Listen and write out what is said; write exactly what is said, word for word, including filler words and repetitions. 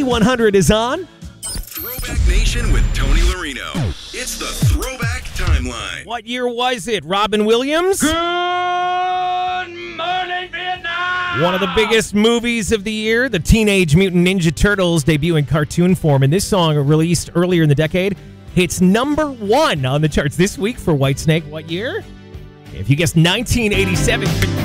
one hundred is on. Throwback Nation with Tony Marino. It's the Throwback Timeline. What year was it? Robin Williams? Good morning, Vietnam! One of the biggest movies of the year, the Teenage Mutant Ninja Turtles debut in cartoon form. And this song, released earlier in the decade, hits number one on the charts this week for Whitesnake. What year? If you guessed nineteen eighty-seven,